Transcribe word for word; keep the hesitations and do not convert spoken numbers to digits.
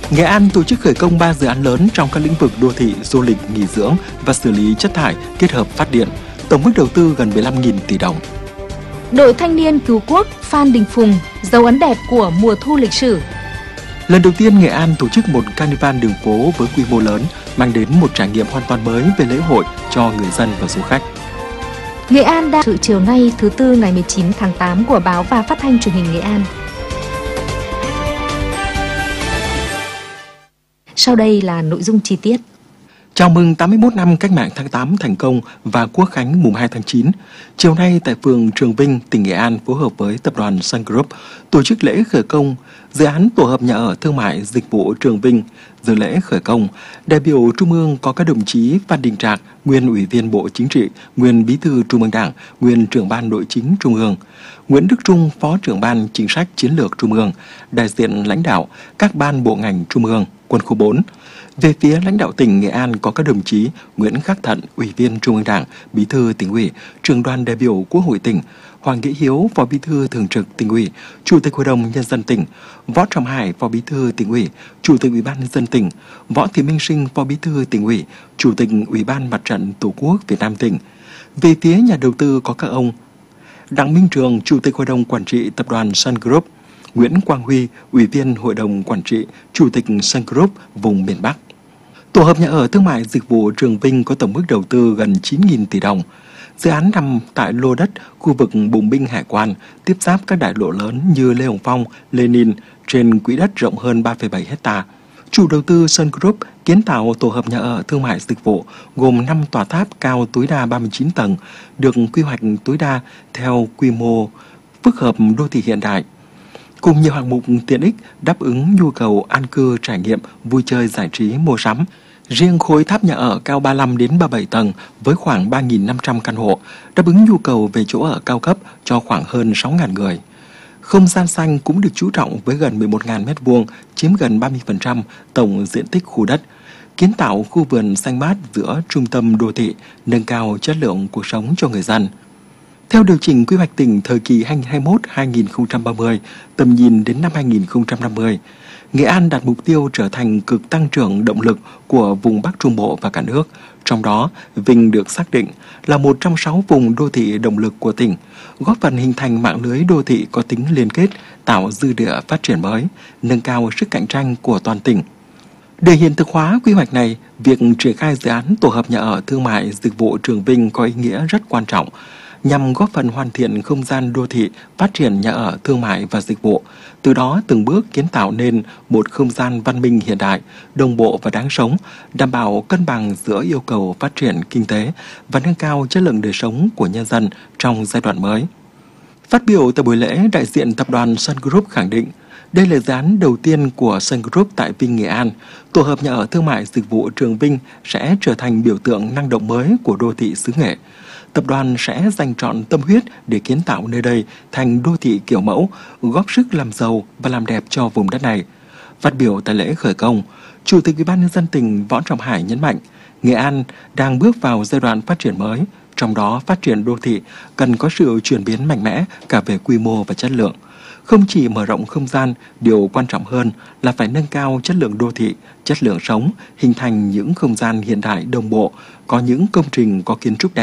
Nghệ An tổ chức khởi công ba dự án lớn trong các lĩnh vực đô thị, du lịch, nghỉ dưỡng và xử lý chất thải kết hợp phát điện, tổng mức đầu tư gần mười lăm nghìn tỷ đồng. Đội thanh niên cứu quốc Phan Đình Phùng, dấu ấn đẹp của mùa thu lịch sử. Lần đầu tiên Nghệ An tổ chức một carnival đường phố với quy mô lớn, mang đến một trải nghiệm hoàn toàn mới về lễ hội cho người dân và du khách. Nghệ An đang sự chiều nay thứ Tư ngày mười chín tháng tám của báo và phát thanh truyền hình Nghệ An. Sau đây là nội dung chi tiết. Chào mừng tám mươi mốt năm Cách mạng tháng tám thành công và Quốc khánh mùng hai tháng chín. Chiều nay tại phường Trường Vinh, tỉnh Nghệ An phối hợp với tập đoàn Sun Group tổ chức lễ khởi công dự án tổ hợp nhà ở thương mại dịch vụ Trường Vinh. Dự lễ khởi công, đại biểu Trung ương có các đồng chí Phan Đình Trạc, nguyên Ủy viên Bộ Chính trị, nguyên Bí thư Trung ương Đảng, nguyên Trưởng ban Nội chính Trung ương, Nguyễn Đức Trung, Phó Trưởng ban Chính sách Chiến lược Trung ương, đại diện lãnh đạo các ban bộ ngành Trung ương, Quân khu bốn. Về phía lãnh đạo tỉnh Nghệ An có các đồng chí Nguyễn Khắc Thận, Ủy viên Trung ương Đảng, Bí thư Tỉnh ủy, Trưởng đoàn đại biểu Quốc hội tỉnh, Hoàng Nghĩa Hiếu, Phó Bí thư Thường trực Tỉnh ủy, Chủ tịch Hội đồng Nhân dân tỉnh, Võ Trọng Hải, Phó Bí thư Tỉnh ủy, Chủ tịch Ủy ban Nhân dân tỉnh, Võ Thị Minh Sinh, Phó Bí thư Tỉnh ủy, Chủ tịch Ủy ban Mặt trận Tổ quốc Việt Nam tỉnh. Về phía nhà đầu tư có các ông Đặng Minh Trường, Chủ tịch Hội đồng Quản trị Tập đoàn Sun Group, Nguyễn Quang Huy, Ủy viên Hội đồng Quản trị, Chủ tịch Sun Group vùng miền Bắc. Tổ hợp nhà ở thương mại dịch vụ Trường Vinh có tổng mức đầu tư gần chín nghìn tỷ đồng. Dự án nằm tại lô đất khu vực Bùng binh Hải quan, tiếp giáp các đại lộ lớn như Lê Hồng Phong, Lenin trên quỹ đất rộng hơn ba phẩy bảy hectare. Chủ đầu tư Sun Group kiến tạo tổ hợp nhà ở thương mại dịch vụ gồm năm tòa tháp cao tối đa ba mươi chín tầng, được quy hoạch tối đa theo quy mô phức hợp đô thị hiện đại, cùng nhiều hạng mục tiện ích đáp ứng nhu cầu an cư trải nghiệm, vui chơi giải trí, mua sắm. Riêng khối tháp nhà ở cao ba mươi lăm đến ba mươi bảy tầng với khoảng ba nghìn năm trăm căn hộ, đáp ứng nhu cầu về chỗ ở cao cấp cho khoảng hơn sáu nghìn người. Không gian xanh cũng được chú trọng với gần mười một nghìn mét vuông, chiếm gần ba mươi phần trăm tổng diện tích khu đất. Kiến tạo khu vườn xanh mát giữa trung tâm đô thị, nâng cao chất lượng cuộc sống cho người dân. Theo điều chỉnh quy hoạch tỉnh thời kỳ hai nghìn không trăm hai mươi mốt đến hai nghìn không trăm ba mươi, tầm nhìn đến năm hai nghìn không trăm năm mươi, Nghệ An đặt mục tiêu trở thành cực tăng trưởng động lực của vùng Bắc Trung Bộ và cả nước. Trong đó, Vinh được xác định là một trong sáu vùng đô thị động lực của tỉnh, góp phần hình thành mạng lưới đô thị có tính liên kết, tạo dư địa phát triển mới, nâng cao sức cạnh tranh của toàn tỉnh. Để hiện thực hóa quy hoạch này, việc triển khai dự án tổ hợp nhà ở thương mại dịch vụ Trường Vinh có ý nghĩa rất quan trọng, nhằm góp phần hoàn thiện không gian đô thị, phát triển nhà ở thương mại và dịch vụ, từ đó từng bước kiến tạo nên một không gian văn minh hiện đại, đồng bộ và đáng sống, đảm bảo cân bằng giữa yêu cầu phát triển kinh tế và nâng cao chất lượng đời sống của nhân dân trong giai đoạn mới. Phát biểu tại buổi lễ, đại diện tập đoàn Sun Group khẳng định, đây là dự án đầu tiên của Sun Group tại Vinh, Nghệ An. Tổ hợp nhà ở thương mại dịch vụ Trường Vinh sẽ trở thành biểu tượng năng động mới của đô thị xứ Nghệ. Tập đoàn sẽ dành trọn tâm huyết để kiến tạo nơi đây thành đô thị kiểu mẫu, góp sức làm giàu và làm đẹp cho vùng đất này. Phát biểu tại lễ khởi công, Chủ tịch Ủy ban Nhân dân tỉnh Võ Trọng Hải nhấn mạnh, Nghệ An đang bước vào giai đoạn phát triển mới, trong đó phát triển đô thị cần có sự chuyển biến mạnh mẽ cả về quy mô và chất lượng. Không chỉ mở rộng không gian, điều quan trọng hơn là phải nâng cao chất lượng đô thị, chất lượng sống, hình thành những không gian hiện đại đồng bộ, có những công trình có kiến trúc đẹp.